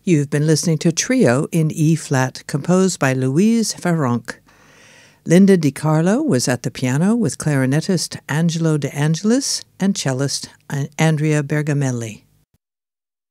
You've been listening to Trio in E-flat, composed by Louise Farronc. Linda DiCarlo was at the piano with clarinetist Angelo De Angelis and cellist Andrea Bergamelli.